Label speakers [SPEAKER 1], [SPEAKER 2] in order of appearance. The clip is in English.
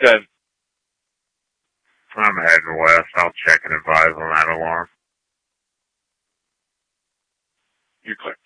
[SPEAKER 1] Good.
[SPEAKER 2] I'm heading west. I'll check and advise on that alarm.
[SPEAKER 1] You're clear.